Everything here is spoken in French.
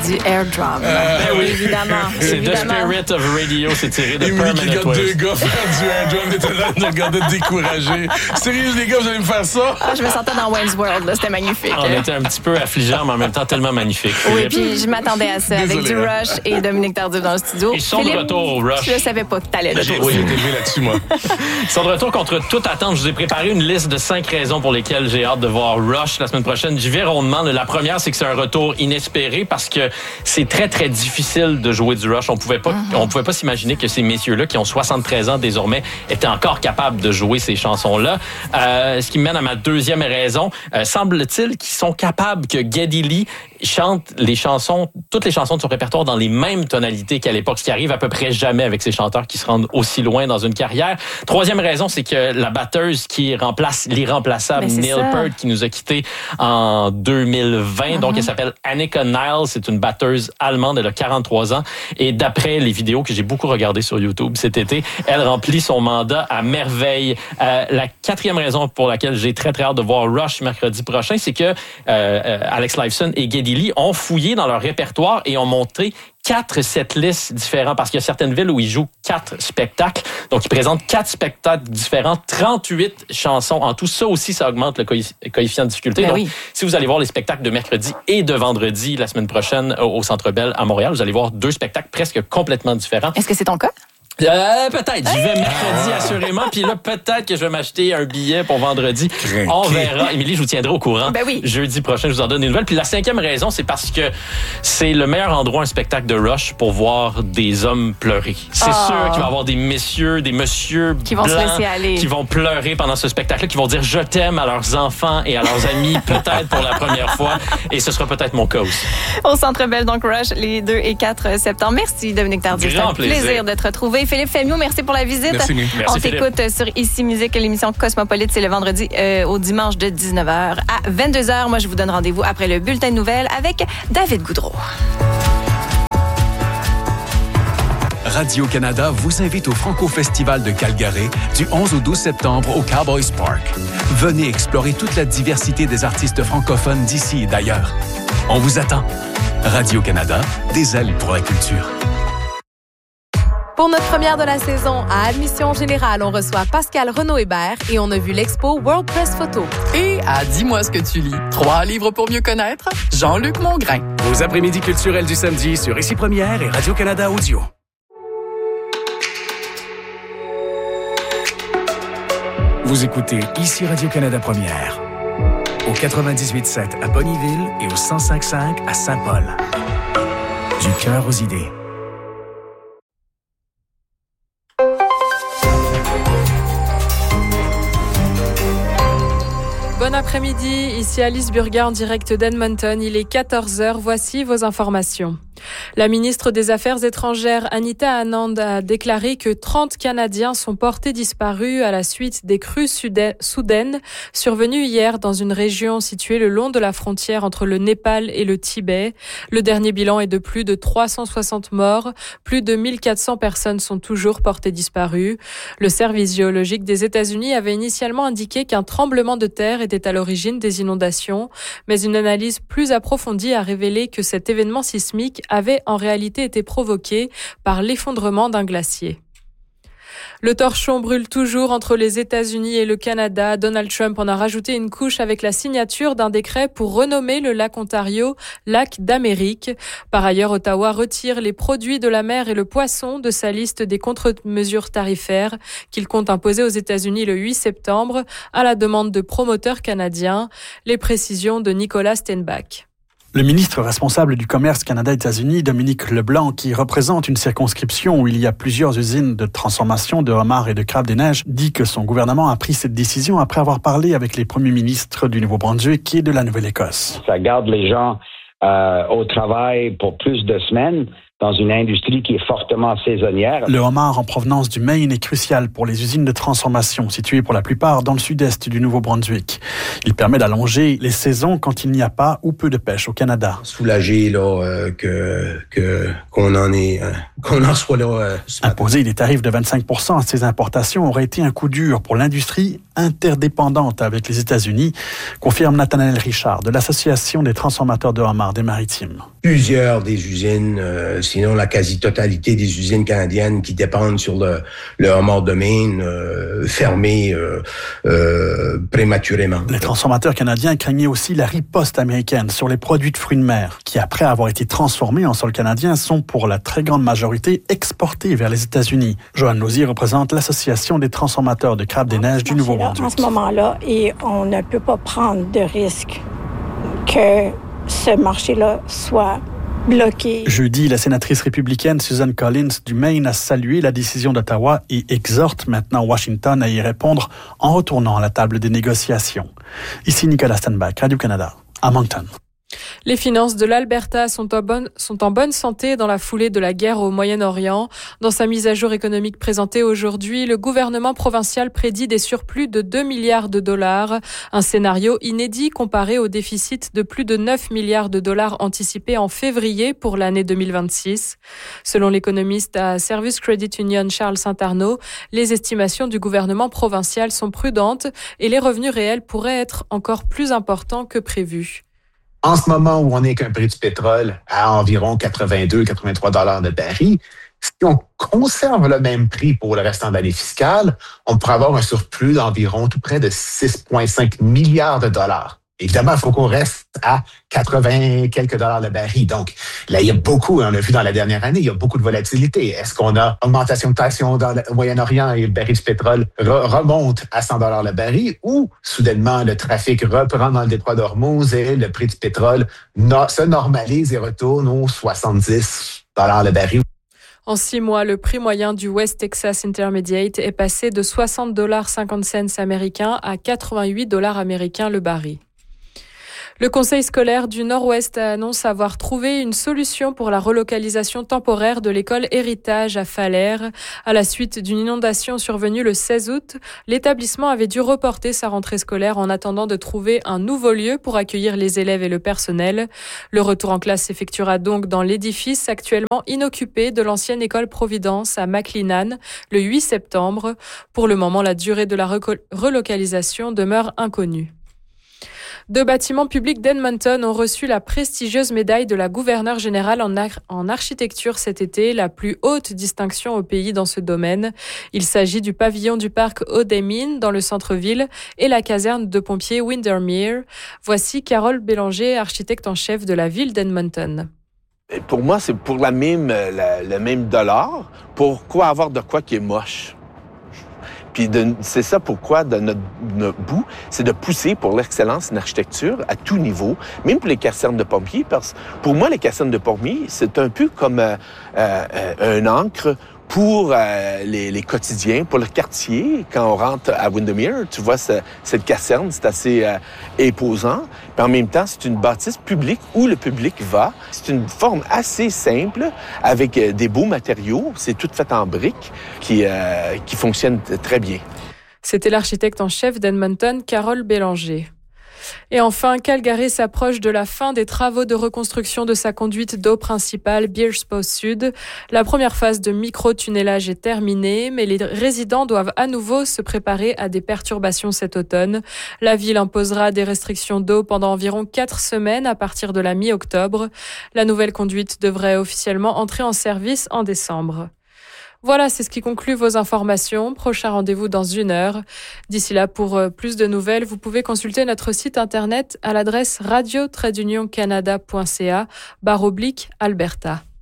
du air drum. Oui. Évidemment. C'est The Spirit of Radio, c'est tiré de Émilie qui Permanent regarde deux Waves. gars faire du air drum, était là de regarder découragé. Sérieux, les gars, vous allez me faire ça? Ah, je me sentais dans Wayne's World, là, c'était magnifique. On était un petit peu affligeants, mais en même temps tellement magnifique. Oui, Philippe. puis je m'attendais à ça avec Désolé, du hein. Rush et Dominique Tardif dans le studio. Ils sont de Philippe, retour au Rush. Je ne savais pas que t'allais là. Oui, j'ai été élevé là-dessus, moi. Ils sont de retour contre toute attente. Je vous ai préparé une liste de 5 raisons pour lesquelles j'ai hâte de voir Rush la semaine prochaine. J'y vais rondement. La première, c'est que c'est un retour inespéré parce que c'est très, très difficile de jouer du Rush. On pouvait pas s'imaginer que ces messieurs-là, qui ont 73 ans désormais, étaient encore capables de jouer ces chansons-là. Ce qui me mène à ma deuxième raison. Semble-t-il qu'ils sont capables que Geddy Lee chante toutes les chansons de son répertoire dans les mêmes tonalités qu'à l'époque, ce qui arrive à peu près jamais avec ces chanteurs qui se rendent aussi loin dans une carrière. Troisième raison, c'est que la batteuse qui remplace l'irremplaçable Neil Peart, qui nous a quittés en 2020, donc elle s'appelle Annika Niles, c'est une batteuse allemande, elle a 43 ans, et d'après les vidéos que j'ai beaucoup regardées sur YouTube cet été, elle remplit son mandat à merveille. La quatrième raison pour laquelle j'ai très très hâte de voir Rush mercredi prochain, c'est que Alex Lifeson et Geddy Lee ont fouillé dans leur répertoire et ont montré 4 setlists différents parce qu'il y a certaines villes où ils jouent 4 spectacles. Donc, ils présentent 4 spectacles différents, 38 chansons. En tout, ça aussi, ça augmente le coefficient de difficulté. Ben donc, oui. si vous allez voir les spectacles de mercredi et de vendredi la semaine prochaine au Centre Bell à Montréal, vous allez voir 2 spectacles presque complètement différents. Est-ce que c'est ton cas? Peut-être. J'y vais mercredi, assurément. Puis là, peut-être que je vais m'acheter un billet pour vendredi. On verra. Émilie, je vous tiendrai au courant. Ben oui. Jeudi prochain, je vous en donne des nouvelles. Puis la 5e raison, c'est parce que c'est le meilleur endroit, un spectacle de Rush, pour voir des hommes pleurer. C'est sûr qu'il va y avoir des messieurs qui vont blancs, se laisser aller, qui vont pleurer pendant ce spectacle-là, qui vont dire « je t'aime » à leurs enfants et à leurs amis, peut-être pour la première fois. Et ce sera peut-être mon cas aussi. Au Centre Bell, donc Rush, les 2 et 4 septembre. Merci, Dominique Tardif. Grand C'est un plaisir de te retrouver. Philippe Fémiot, merci pour la visite. Merci, Mimi. Merci, On t'écoute sur Ici Musique, l'émission Cosmopolite. C'est le vendredi au dimanche de 19h à 22h. Moi, je vous donne rendez-vous après le bulletin de nouvelles avec David Goudreau. Radio-Canada vous invite au Franco-Festival de Calgary du 11 au 12 septembre au Cowboys Park. Venez explorer toute la diversité des artistes francophones d'ici et d'ailleurs. On vous attend. Radio-Canada, des ailes pour la culture. Pour notre première de la saison, à Admission Générale, on reçoit Pascal Renaud-Hébert et on a vu l'expo World Press Photo. Et à Dis-moi ce que tu lis, 3 livres pour mieux connaître, Jean-Luc Mongrain. Vos après-midi culturels du samedi sur Ici Première et Radio-Canada Audio. Vous écoutez Ici Radio-Canada Première. Au 98.7 à Bonnyville et au 105.5 à Saint-Paul. Du cœur aux idées. Bon après-midi, ici Alice Burga en direct d'Edmonton. Il est 14h, voici vos informations. La ministre des Affaires étrangères Anita Anand a déclaré que 30 Canadiens sont portés disparus à la suite des crues soudaines survenues hier dans une région située le long de la frontière entre le Népal et le Tibet. Le dernier bilan est de plus de 360 morts. Plus de 1400 personnes sont toujours portées disparues. Le service géologique des États-Unis avait initialement indiqué qu'un tremblement de terre était à l'origine des inondations, mais une analyse plus approfondie a révélé que cet événement sismique avait en réalité été provoqué par l'effondrement d'un glacier. Le torchon brûle toujours entre les États-Unis et le Canada. Donald Trump en a rajouté une couche avec la signature d'un décret pour renommer le lac Ontario lac d'Amérique. Par ailleurs, Ottawa retire les produits de la mer et le poisson de sa liste des contre-mesures tarifaires qu'il compte imposer aux États-Unis le 8 septembre à la demande de promoteurs canadiens. Les précisions de Nicolas Steinbach. Le ministre responsable du commerce Canada-États-Unis, Dominique Leblanc, qui représente une circonscription où il y a plusieurs usines de transformation de homards et de crabes des neiges, dit que son gouvernement a pris cette décision après avoir parlé avec les premiers ministres du Nouveau-Brunswick et de la Nouvelle-Écosse. Ça garde les gens au travail pour plus de semaines, dans une industrie qui est fortement saisonnière. Le homard en provenance du Maine est crucial pour les usines de transformation situées pour la plupart dans le sud-est du Nouveau-Brunswick. Il permet d'allonger les saisons quand il n'y a pas ou peu de pêche au Canada. Soulagé là qu'on en soit là. Imposer des tarifs de 25% à ces importations aurait été un coup dur pour l'industrie interdépendante avec les États-Unis, confirme Nathanaël Richard de l'Association des transformateurs de homard des Maritimes. Plusieurs des usines, sinon la quasi-totalité des usines canadiennes qui dépendent sur le homard de Maine, fermées prématurément. Les transformateurs canadiens craignaient aussi la riposte américaine sur les produits de fruits de mer, qui après avoir été transformés en sol canadien sont pour la très grande majorité exportés vers les États-Unis. Joanne Lausier représente l'Association des transformateurs de crabes des neiges du Nouveau-Brunswick. En ce moment-là, et on ne peut pas prendre de risque que ce marché-là soit bloqué. Jeudi, la sénatrice républicaine Susan Collins du Maine a salué la décision d'Ottawa et exhorte maintenant Washington à y répondre en retournant à la table des négociations. Ici Nicolas Stenbach, Radio-Canada, à Moncton. Les finances de l'Alberta sont en bonne santé dans la foulée de la guerre au Moyen-Orient. Dans sa mise à jour économique présentée aujourd'hui, le gouvernement provincial prédit des surplus de 2 milliards de dollars, un scénario inédit comparé au déficit de plus de 9 milliards de dollars anticipé en février pour l'année 2026. Selon l'économiste à Service Credit Union Charles Saint-Arnaud, les estimations du gouvernement provincial sont prudentes et les revenus réels pourraient être encore plus importants que prévu. En ce moment où on est qu'un prix du pétrole à environ 82-83 $ de baril, si on conserve le même prix pour le restant de l'année fiscale, on pourrait avoir un surplus d'environ tout près de 6,5 milliards de dollars. Évidemment, il faut qu'on reste à 80 quelques dollars le baril. Donc, là, il y a beaucoup, on l'a vu dans la dernière année, il y a beaucoup de volatilité. Est-ce qu'on a augmentation de tension dans le Moyen-Orient et le baril du pétrole remonte à 100 $ le baril ou, soudainement, le trafic reprend dans le détroit d'Ormuz et le prix du pétrole se normalise et retourne aux 70 $ le baril? En 6 mois, le prix moyen du West Texas Intermediate est passé de 60,50 $ américains à 88 $ américains le baril. Le Conseil scolaire du Nord-Ouest annonce avoir trouvé une solution pour la relocalisation temporaire de l'école Héritage à Falaire. À la suite d'une inondation survenue le 16 août, l'établissement avait dû reporter sa rentrée scolaire en attendant de trouver un nouveau lieu pour accueillir les élèves et le personnel. Le retour en classe s'effectuera donc dans l'édifice actuellement inoccupé de l'ancienne école Providence à Maclinnan le 8 septembre. Pour le moment, la durée de la relocalisation demeure inconnue. 2 bâtiments publics d'Edmonton ont reçu la prestigieuse médaille de la gouverneure générale en architecture cet été, la plus haute distinction au pays dans ce domaine. Il s'agit du pavillon du parc O'Demin dans le centre-ville et la caserne de pompiers Windermere. Voici Carole Bélanger, architecte en chef de la ville d'Edmonton. Pour moi, c'est pour le même dollar. Pourquoi avoir de quoi qui est moche? Puis c'est ça pourquoi, de notre bout, c'est de pousser pour l'excellence en architecture à tout niveau, même pour les casernes de pompiers, parce que pour moi, les casernes de pompiers, c'est un peu comme un ancre pour les quotidiens, pour le quartier. Quand on rentre à Windermere, tu vois cette caserne, c'est assez imposant. Puis en même temps, c'est une bâtisse publique où le public va. C'est une forme assez simple, avec des beaux matériaux. C'est tout fait en briques qui fonctionne très bien. C'était l'architecte en chef d'Edmonton, Carole Bélanger. Et enfin, Calgary s'approche de la fin des travaux de reconstruction de sa conduite d'eau principale Bearspaw Sud. La première phase de micro-tunnelage est terminée, mais les résidents doivent à nouveau se préparer à des perturbations cet automne. La ville imposera des restrictions d'eau pendant environ 4 semaines à partir de la mi-octobre. La nouvelle conduite devrait officiellement entrer en service en décembre. Voilà, c'est ce qui conclut vos informations. Prochain rendez-vous dans 1 heure. D'ici là, pour plus de nouvelles, vous pouvez consulter notre site internet à l'adresse radio-canada.ca/Alberta.